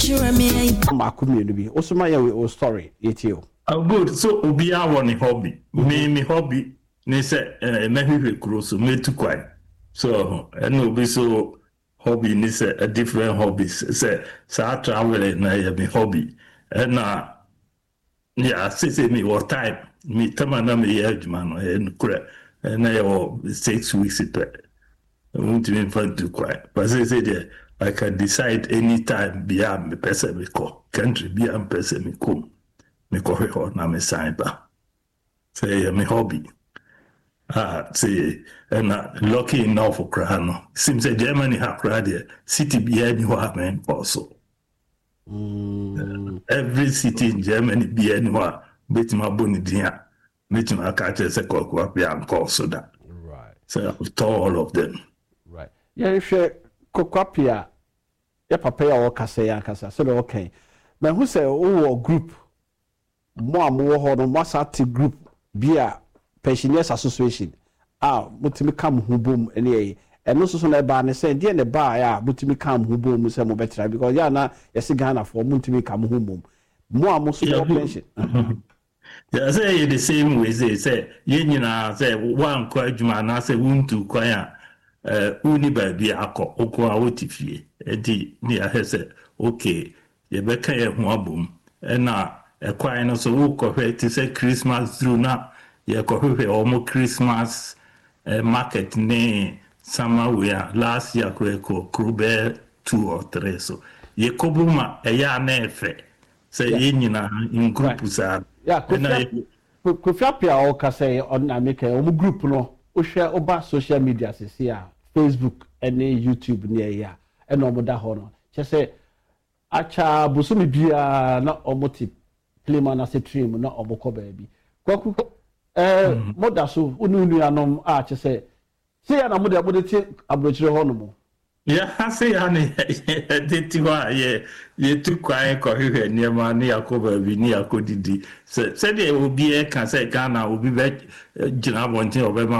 Makumibi, also my story, etio. Oh, good. So, we are one hobby. Me hobby, they say, maybe close, me too quiet. So, and no be so hobby, is a different hobbies. Say, so I travel and I have a hobby. And yeah, say me what time, me, Tamana, me, man, and I have 6 weeks it. I want to be fun to quiet. But they say, I can decide anytime beyond me, person me call, country beyond person me come. Me ko ho na me sign ba say me hobby say and lucky enough for crano seems that Germany have crowd city be anywhere man also every city in Germany be anywhere bet my boni dia bet my catch say ko be an also that Right. So I've told all of them. Right. Yeah, if you kokwapia ya papa ya okase ya kasa so okay but who say oh group mo amwo ho no masati group bia pensioners association mutimi kam hubom ene e eno so na ba ne say de ne ba ya mutimi kam hubom say mo betra because ya na yesi Ghana for mutimi kam hubom mo amoso pension yeah say the same way say ye nyina say one kwa adwuma na say wuntu kwan a uni ba bia akọ okọ awotifie edi ni ahese okay ye be kan ye ho abom na ekwan no so wo kohwe ti say Christmas through na ye kohwe omo Christmas market ne summer wear last year ko krube 2 or 3 so ye kobuma ya na efe say ye nyina in group sa yeah kofia o ka say on America omo group no o hwe oba social media sisi a Facebook and YouTube near ya and omo da ho no che say acha busumi bia na omo tip claim na se trim na omo ko baabi kwaku moda so unu anom a che say ya na mo de ti abrochire ho no mo yeah say ya ne de ti wa ye tu kwai ko hwe ne ma ne yakoba bi ne yakodidi say de obi e kan say Ghana obi be gina bontin obi